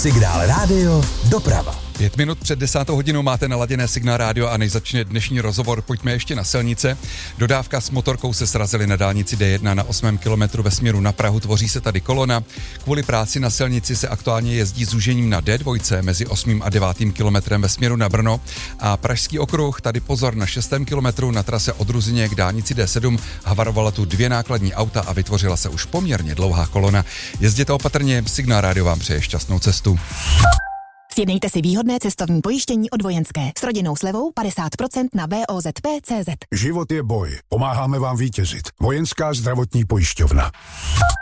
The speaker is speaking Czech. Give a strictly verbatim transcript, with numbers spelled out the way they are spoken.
Signál Rádio doprava. Pět minut před desátou hodinou máte naladěné Signál Rádio a než začne dnešní rozhovor, pojďme ještě na silnice. Dodávka s motorkou se srazily na dálnici D jedna na osmém kilometru ve směru na Prahu, tvoří se tady kolona. Kvůli práci na silnici se aktuálně jezdí zúžením na D dva mezi osmým a devátým kilometrem ve směru na Brno a Pražský okruh, tady pozor na šestém kilometru na trase od Ruzyně k dálnici D sedm havarovala tu dvě nákladní auta a vytvořila se už poměrně dlouhá kolona. Jezděte opatrně, Signál Rádio vám přeje šťastnou cestu. Sjednejte si výhodné cestovní pojištění od Vojenské s rodinnou slevou padesát procent na V O Z P tečka cé zet. Život je boj. Pomáháme vám vítězit. Vojenská zdravotní pojišťovna.